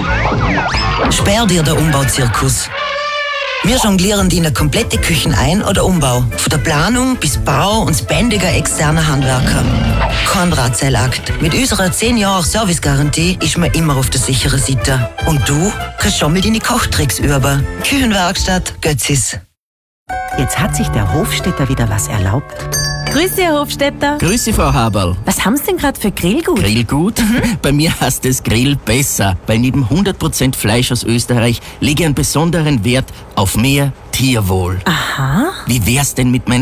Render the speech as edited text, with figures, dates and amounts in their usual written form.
Spär dir der Umbauzirkus. Wir jonglieren dir eine komplette Küchen ein- oder Umbau. Von der Planung bis Bau und bändiger externer Handwerker. Kein Drahtseilakt. Mit unserer 10 Jahre Servicegarantie ist man immer auf der sicheren Seite. Und du kannst schon mit deine Kochtricks üben. Küchenwerkstatt Götzis. Jetzt hat sich der Hofstädter wieder was erlaubt. Grüß Sie, Herr Hofstädter. Grüße, Frau Haberl. Was haben Sie denn gerade für Grillgut? Grillgut? Bei mir heißt es Grill besser, weil neben 100% Fleisch aus Österreich lege ich einen besonderen Wert auf mehr Tierwohl. Aha. Wie wär's denn mit meinen